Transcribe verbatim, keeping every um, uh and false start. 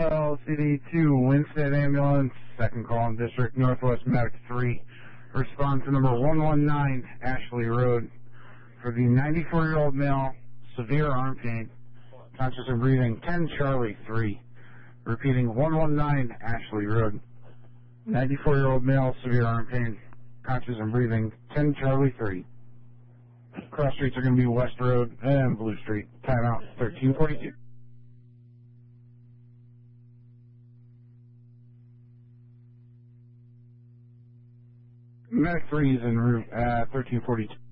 L C D two, Winstead Ambulance, second call in District Northwest Medic three. Respond to number one one nine, Ashley Road, for the ninety-four-year-old male, severe arm pain, conscious and breathing, ten Charlie three. Repeating, one one nine, Ashley Road. ninety-four-year-old male, severe arm pain, conscious and breathing, ten Charlie three. Cross streets are going to be West Road and Blue Street. Timeout, thirteen forty-two. Medic three is en route at thirteen forty-two.